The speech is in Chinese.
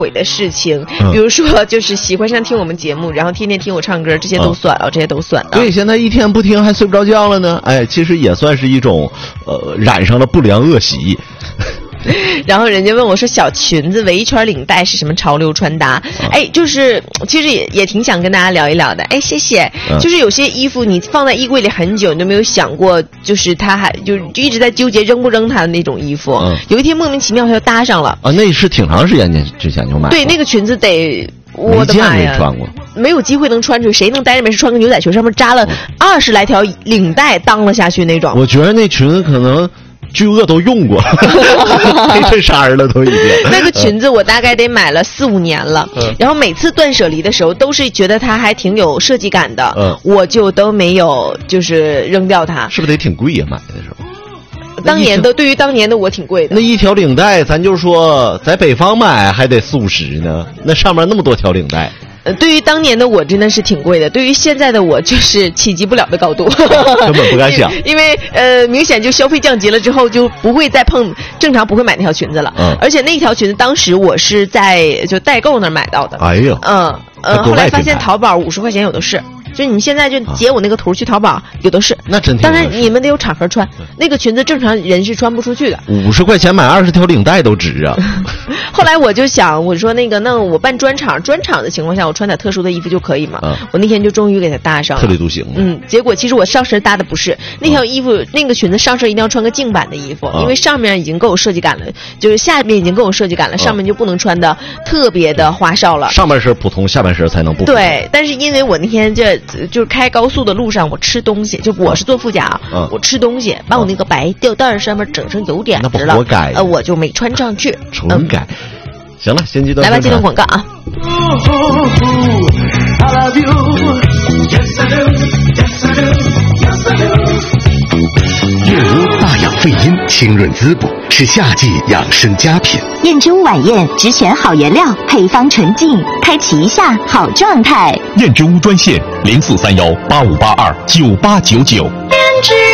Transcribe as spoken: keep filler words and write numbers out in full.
悔的事情，比如说就是喜欢上听我们节目，然后天天听我唱歌，这些都算了，这些都算的。 对，现在一天不听还睡不着觉了呢，哎，其实也算是一种呃染上了不良恶习。 然后人家问我说小裙子围圈领带是什么潮流穿搭、嗯、哎就是其实也也挺想跟大家聊一聊的。哎谢谢、嗯、就是有些衣服你放在衣柜里很久你都没有想过就是它还就就一直在纠结扔不扔它的那种衣服、嗯、有一天莫名其妙它就搭上了啊， 那是挺长时间之前就买。 对，那个裙子得我的妈呀， 没穿过， 没有机会能穿出去，谁能待着没事穿个牛仔裙上面扎了二十来条领带当了下去那种。 我觉得那裙子可能巨鳄都用过黑衬衫了都已经。 那个裙子我大概得买了四五年了、嗯、然后每次断舍离的时候都是觉得它还挺有设计感的、嗯、我就都没有就是扔掉它。 是不是得挺贵呀、啊、买的时候？ 当年的对于当年的我挺贵的。 那一条领带咱就说在北方买还得四五十呢，那上面那么多条领带。 呃，对于当年的我真的是挺贵的，对于现在的我就是企及不了的高度， 根本不敢想。 因为呃，明显就消费降级了之后，就不会再碰，正常不会买那条裙子了。嗯，而且那条裙子当时我是在就代购那儿买到的。 哎呦， 嗯呃，后来发现淘宝五十块钱有的是。就你现在就截我那个图去淘宝，有的是。 那真挺。 当然你们得有场合穿，那个裙子正常人是穿不出去的。 五十块钱买二十条领带都值啊！ 后来我就想，我说那个，那我办专场，专场的情况下，我穿点特殊的衣服就可以嘛。嗯、我那天就终于给它搭上了， 特立独行。 嗯，结果其实我上身搭的不是那条衣服，嗯、那个裙子上身一定要穿个净版的衣服，嗯、因为上面已经够有设计感了，就是下面已经够有设计感了，嗯、上面就不能穿的特别的花哨了。 上半身普通，下半身才能不普通。 对，但是因为我那天这就是开高速的路上，我吃东西，就我是坐副驾，嗯、我吃东西，把我那个白吊带上面整成油点子了， 那不活该， 呃，我就没穿上去， 纯该。嗯、行了，先接段来吧，接段广告啊。 燕窝大养肺阴，清润滋补，是夏季养生佳品。 燕中晚宴只选好原料，配方纯净，开启一下好状态。 燕之屋专线零四三幺八五八二九八九九。